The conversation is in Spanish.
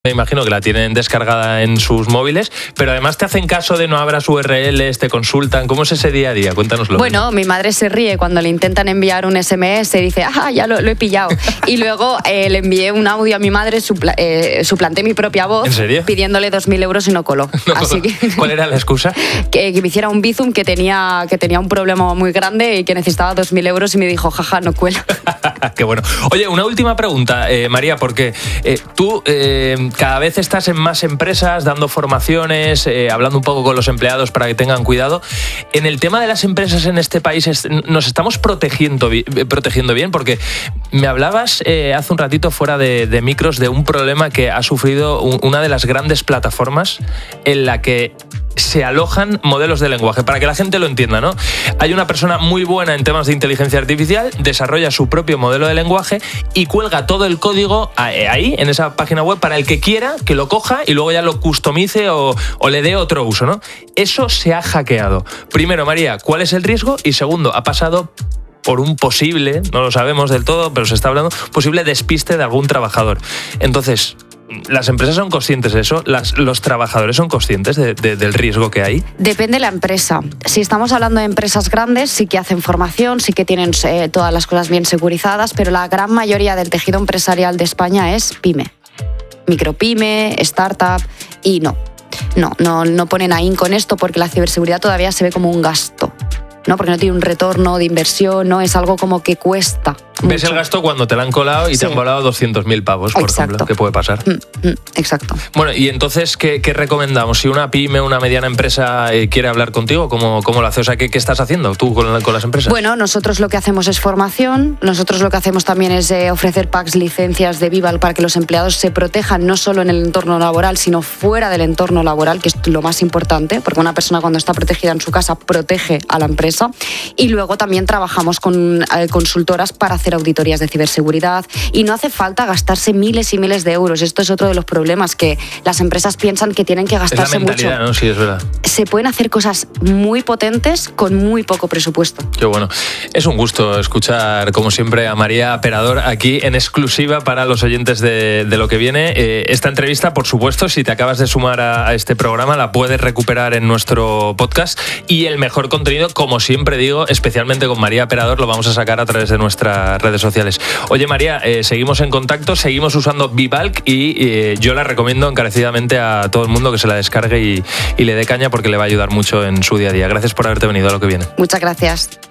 Me imagino que la tienen descargada en sus móviles, pero además te hacen caso de no abras URLs, te consultan. ¿Cómo es ese día a día? Cuéntanoslo. Bueno, mi madre se ríe cuando le intentan enviar un SMS, dice, ya lo he pillado. Y luego le envié un audio a mi madre, suplanté mi propia voz. ¿En serio? Pidiéndole 2.000 euros y no coló. Así que, ¿cuál era la excusa? Que me hiciera un Bizum que tenía un problema muy grande y que necesitaba 2.000 euros y me dijo, no cuela. Qué bueno. Oye, una última pregunta, María, porque tú cada vez estás en más empresas dando formaciones, hablando un poco con los empleados para que tengan cuidado. En el tema de las empresas en este país, ¿nos estamos protegiendo bien? Porque me hablabas hace un ratito fuera de micros de un problema que ha sufrido una de las grandes plataformas en la que se alojan modelos de lenguaje. Para que la gente lo entienda, ¿no? Hay una persona muy buena en temas de inteligencia artificial, desarrolla su propio modelo de lenguaje y cuelga todo el código ahí, en esa página web, para el que quiera que lo coja y luego ya lo customice o le dé otro uso, ¿no? Eso se ha hackeado. Primero, María, ¿cuál es el riesgo? Y segundo, ha pasado por un posible, no lo sabemos del todo, pero se está hablando, posible despiste de algún trabajador. Entonces, ¿las empresas son conscientes de eso? ¿Los trabajadores son conscientes del riesgo que hay? Depende de la empresa. Si estamos hablando de empresas grandes, sí que hacen formación, sí que tienen todas las cosas bien securizadas, pero la gran mayoría del tejido empresarial de España es pyme. Micropyme, startup, y no ponen ahí con esto porque la ciberseguridad todavía se ve como un gasto. ¿No? Porque no tiene un retorno de inversión, no es algo como que cuesta mucho. Ves el gasto cuando te la han colado y te han volado 200.000 pavos, por ejemplo. ¿Qué puede pasar? Exacto. Bueno, y entonces, ¿qué recomendamos? Si una pyme, una mediana empresa quiere hablar contigo, ¿cómo lo hace? O sea, ¿qué estás haciendo tú con las empresas? Bueno, nosotros lo que hacemos es formación. Nosotros lo que hacemos también es ofrecer packs, licencias de Vival para que los empleados se protejan no solo en el entorno laboral, sino fuera del entorno laboral, que es lo más importante, porque una persona cuando está protegida en su casa protege a la empresa. Y luego también trabajamos con consultoras para hacer auditorías de ciberseguridad y no hace falta gastarse miles y miles de euros. Esto es otro de los problemas, que las empresas piensan que tienen que gastarse mucho. Es la mentalidad, ¿no? Sí, es verdad. Se pueden hacer cosas muy potentes con muy poco presupuesto. Qué bueno. Es un gusto escuchar, como siempre, a María Perador aquí en exclusiva para los oyentes de Lo que viene. Esta entrevista, por supuesto, si te acabas de sumar a este programa, la puedes recuperar en nuestro podcast, y el mejor contenido, como siempre digo, especialmente con María Perador, lo vamos a sacar a través de nuestras redes sociales. Oye, María, seguimos en contacto, seguimos usando Vivalc y yo la recomiendo encarecidamente a todo el mundo que se la descargue y le dé caña, porque le va a ayudar mucho en su día a día. Gracias por haberte venido a Lo que viene. Muchas gracias.